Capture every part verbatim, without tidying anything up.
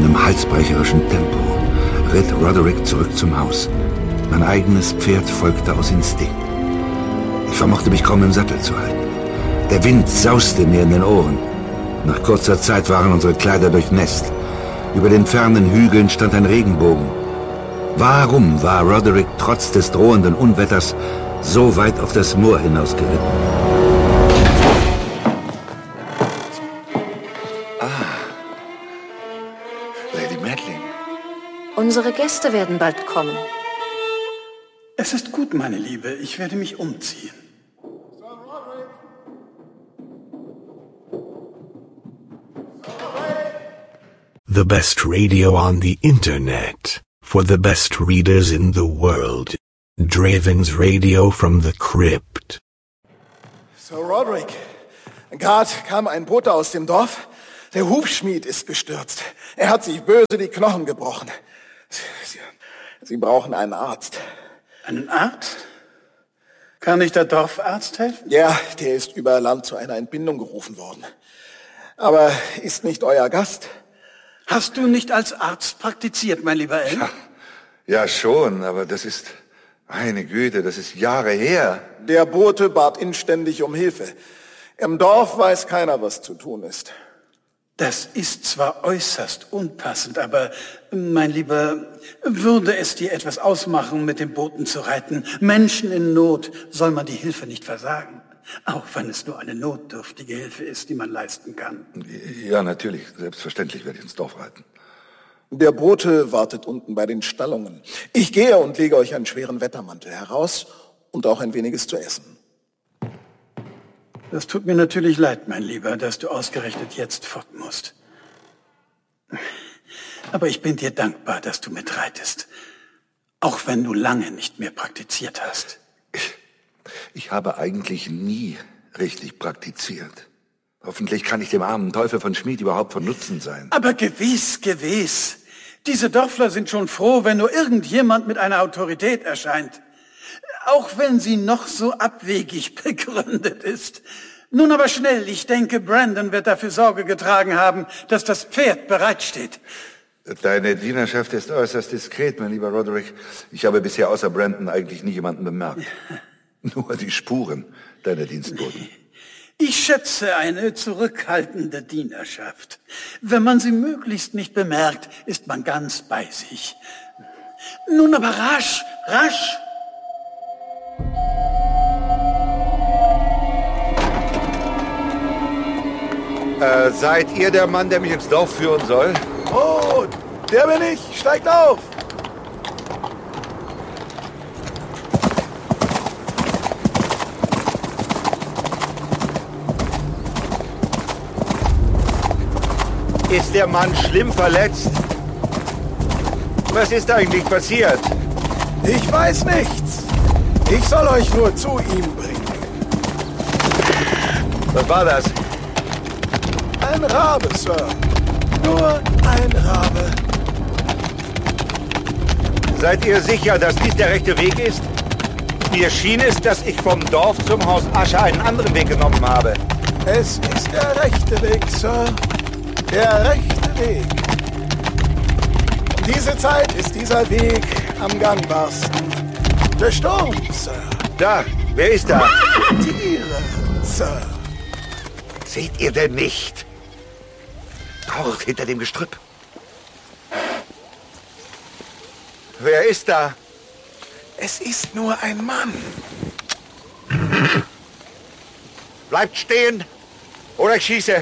einem halsbrecherischen Tempo ritt Roderick zurück zum Haus. Mein eigenes Pferd folgte aus Instinkt. Ich vermochte mich kaum im Sattel zu halten. Der Wind sauste mir in den Ohren. Nach kurzer Zeit waren unsere Kleider durchnässt. Über den fernen Hügeln stand ein Regenbogen. Warum war Roderick trotz des drohenden Unwetters so weit auf das Moor hinausgeritten? Ah, Lady Madeline. Unsere Gäste werden bald kommen. Es ist gut, meine Liebe. Ich werde mich umziehen. The best radio on the internet. For the best readers in the world. Draven's Radio from the Crypt. Sir Roderick, gerade kam ein Bote aus dem Dorf. Der Hufschmied ist gestürzt. Er hat sich böse die Knochen gebrochen. Sie, Sie brauchen einen Arzt. Einen Arzt? Kann nicht der Dorfarzt helfen? Ja, der ist über Land zu einer Entbindung gerufen worden. Aber ist nicht euer Gast? Hast du nicht als Arzt praktiziert, mein lieber El? Ja, ja schon, aber das ist, meine Güte, das ist Jahre her. Der Bote bat inständig um Hilfe. Im Dorf weiß keiner, was zu tun ist. Das ist zwar äußerst unpassend, aber, mein Lieber, würde es dir etwas ausmachen, mit dem Boten zu reiten? Menschen in Not soll man die Hilfe nicht versagen. Auch wenn es nur eine notdürftige Hilfe ist, die man leisten kann. Ja, natürlich. Selbstverständlich werde ich ins Dorf reiten. Der Bote wartet unten bei den Stallungen. Ich gehe und lege euch einen schweren Wettermantel heraus und auch ein weniges zu essen. Das tut mir natürlich leid, mein Lieber, dass du ausgerechnet jetzt fort musst. Aber ich bin dir dankbar, dass du mitreitest. Auch wenn du lange nicht mehr praktiziert hast. Ich, ich habe eigentlich nie richtig praktiziert. Hoffentlich kann ich dem armen Teufel von Schmied überhaupt von Nutzen sein. Aber gewiss, gewiss. Diese Dörfler sind schon froh, wenn nur irgendjemand mit einer Autorität erscheint. Auch wenn sie noch so abwegig begründet ist. Nun aber schnell, ich denke, Brandon wird dafür Sorge getragen haben, dass das Pferd bereitsteht. Deine Dienerschaft ist äußerst diskret, mein lieber Roderick. Ich habe bisher außer Brandon eigentlich nie jemanden bemerkt. Nur die Spuren deiner Dienstboten. Ich schätze eine zurückhaltende Dienerschaft. Wenn man sie möglichst nicht bemerkt, ist man ganz bei sich. Nun aber rasch, rasch! Äh, seid ihr der Mann, der mich ins Dorf führen soll? Oh, der bin ich. Steigt auf! Ist der Mann schlimm verletzt? Was ist eigentlich passiert? Ich weiß nichts. Ich soll euch nur zu ihm bringen. Was war das? Ein Rabe, Sir. Nur ein Rabe. Seid ihr sicher, dass dies der rechte Weg ist? Mir schien es, dass ich vom Dorf zum Haus Ascher einen anderen Weg genommen habe. Es ist der rechte Weg, Sir. Der rechte Weg. Um diese Zeit ist dieser Weg am gangbarsten. Der Sturm, Sir. Da, wer ist da? Tiere, Sir. Seht ihr denn nicht? Dort hinter dem Gestrüpp. Wer ist da? Es ist nur ein Mann. Bleibt stehen oder ich schieße.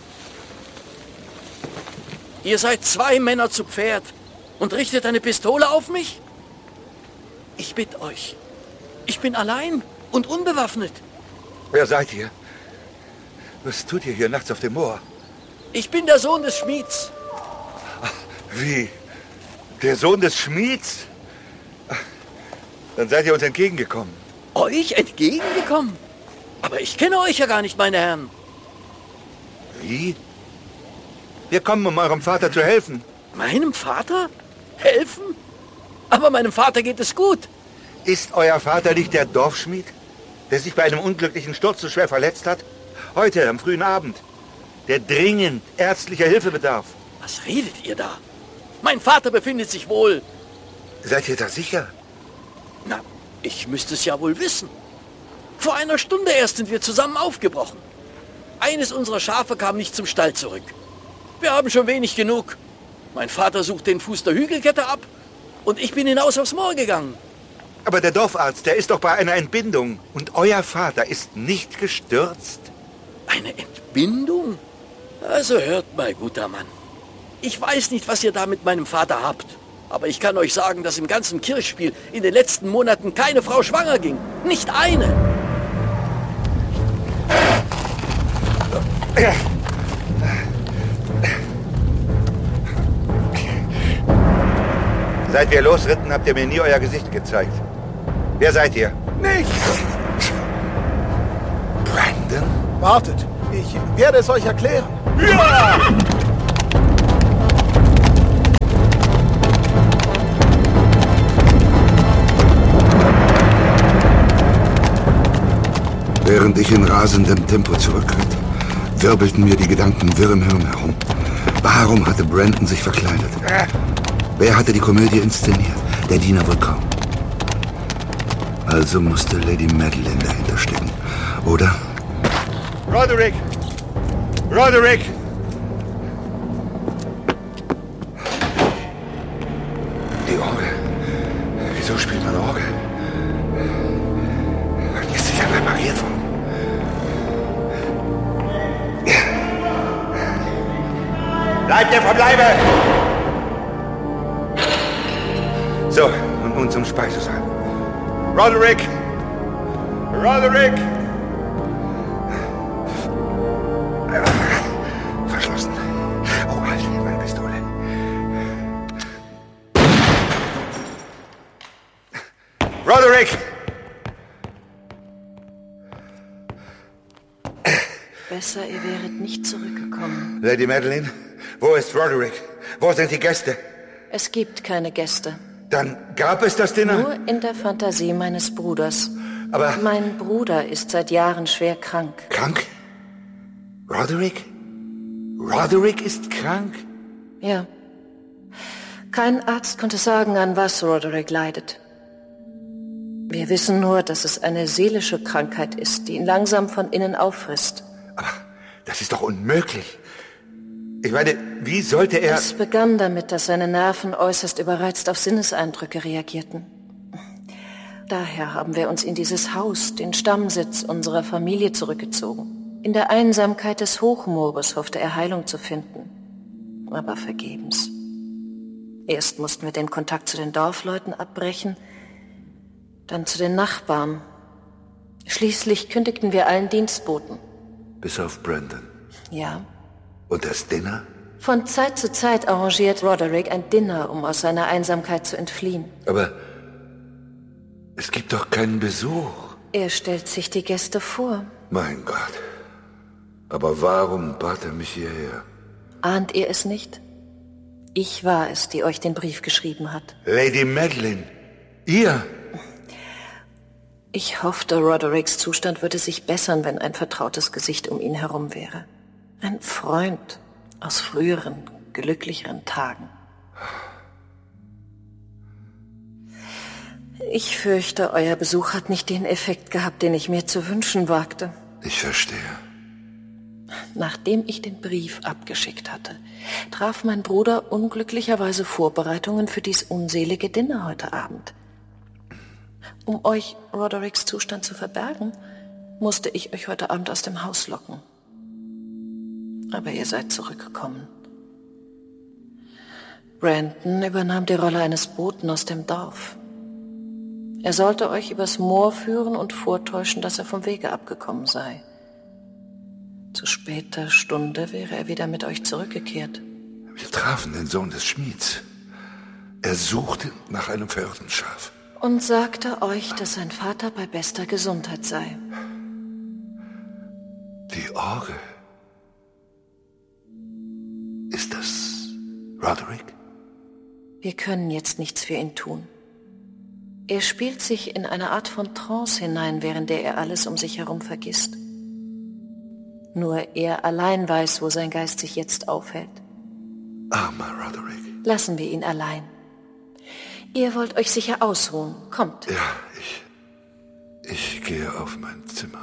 Ihr seid zwei Männer zu Pferd und richtet eine Pistole auf mich? Ich bitte euch. Ich bin allein und unbewaffnet. Wer seid ihr? Was tut ihr hier nachts auf dem Moor? Ich bin der Sohn des Schmieds. Wie? Der Sohn des Schmieds? Dann seid ihr uns entgegengekommen. Euch entgegengekommen? Aber ich kenne euch ja gar nicht, meine Herren. Wie? Wir kommen, um eurem Vater zu helfen. Meinem Vater? Helfen? Aber meinem Vater geht es gut. Ist euer Vater nicht der Dorfschmied, der sich bei einem unglücklichen Sturz so schwer verletzt hat? Heute, am frühen Abend. Der dringend ärztlicher Hilfe bedarf. Was redet ihr da? Mein Vater befindet sich wohl. Seid ihr da sicher? Na, ich müsste es ja wohl wissen. Vor einer Stunde erst sind wir zusammen aufgebrochen. Eines unserer Schafe kam nicht zum Stall zurück. Wir haben schon wenig genug. Mein Vater sucht den Fuß der Hügelkette ab und ich bin hinaus aufs Moor gegangen. Aber der Dorfarzt, der ist doch bei einer Entbindung. Und euer Vater ist nicht gestürzt? Eine Entbindung? Also hört mal, guter Mann. Ich weiß nicht, was ihr da mit meinem Vater habt. Aber ich kann euch sagen, dass im ganzen Kirchspiel in den letzten Monaten keine Frau schwanger ging. Nicht eine. Ja. Seit wir losritten, habt ihr mir nie euer Gesicht gezeigt. Wer seid ihr? Nichts! Brandon? Wartet, ich werde es euch erklären. Ja! Während ich in rasendem Tempo zurückritt, wirbelten mir die Gedanken wirr im Hirn herum. Warum hatte Brandon sich verkleidet? Wer hatte die Komödie inszeniert? Der Diener wohl kaum. Also musste Lady Madeline dahinter stecken, oder? Roderick! Roderick! Die Orgel. Wieso spielt man Orgel? Die ist sicher repariert worden. Bleibt ihr vom Leibe! So, und nun zum Speisesaal. Roderick! Roderick! Verschlossen. Oh, halt, meine Pistole. Roderick! Besser, ihr wäret nicht zurückgekommen. Lady Madeline, wo ist Roderick? Wo sind die Gäste? Es gibt keine Gäste. Dann gab es das Dinner? Nur in der Fantasie meines Bruders. Aber... Mein Bruder ist seit Jahren schwer krank. Krank? Roderick? Roderick ist krank? Ja. Kein Arzt konnte sagen, an was Roderick leidet. Wir wissen nur, dass es eine seelische Krankheit ist, die ihn langsam von innen auffrisst. Aber das ist doch unmöglich. Ich meine, wie sollte er... Es begann damit, dass seine Nerven äußerst überreizt auf Sinneseindrücke reagierten. Daher haben wir uns in dieses Haus, den Stammsitz unserer Familie, zurückgezogen. In der Einsamkeit des Hochmoores hoffte er Heilung zu finden. Aber vergebens. Erst mussten wir den Kontakt zu den Dorfleuten abbrechen, dann zu den Nachbarn. Schließlich kündigten wir allen Dienstboten. Bis auf Brandon. Ja. Und das Dinner? Von Zeit zu Zeit arrangiert Roderick ein Dinner, um aus seiner Einsamkeit zu entfliehen. Aber es gibt doch keinen Besuch. Er stellt sich die Gäste vor. Mein Gott. Aber warum bat er mich hierher? Ahnt ihr es nicht? Ich war es, die euch den Brief geschrieben hat. Lady Madeline, ihr? Ich hoffte, Rodericks Zustand würde sich bessern, wenn ein vertrautes Gesicht um ihn herum wäre. Ein Freund aus früheren, glücklicheren Tagen. Ich fürchte, euer Besuch hat nicht den Effekt gehabt, den ich mir zu wünschen wagte. Ich verstehe. Nachdem ich den Brief abgeschickt hatte, traf mein Bruder unglücklicherweise Vorbereitungen für dies unselige Dinner heute Abend. Um euch Rodericks Zustand zu verbergen, musste ich euch heute Abend aus dem Haus locken. Aber ihr seid zurückgekommen. Brandon übernahm die Rolle eines Boten aus dem Dorf. Er sollte euch übers Moor führen und vortäuschen, dass er vom Wege abgekommen sei. Zu später Stunde wäre er wieder mit euch zurückgekehrt. Wir trafen den Sohn des Schmieds. Er suchte nach einem verirrten Schaf. Und sagte euch, dass sein Vater bei bester Gesundheit sei. Die Orgel. Ist das Roderick? Wir können jetzt nichts für ihn tun. Er spielt sich in eine Art von Trance hinein, während er alles um sich herum vergisst. Nur er allein weiß, wo sein Geist sich jetzt aufhält. Armer Roderick. Lassen wir ihn allein. Ihr wollt euch sicher ausruhen. Kommt. Ja, ich... Ich gehe auf mein Zimmer.